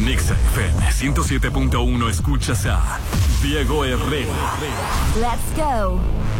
En Exa FM 107.1 escuchas a Diego Herrera. Let's go.